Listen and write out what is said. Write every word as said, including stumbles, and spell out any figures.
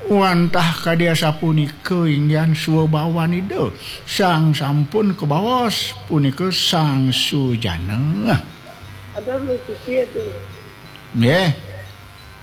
wantah kadia sapunika ingyan suwabawan ide sang sampun kebawas punika sang sujana. Ada lu sih itu. Nggih.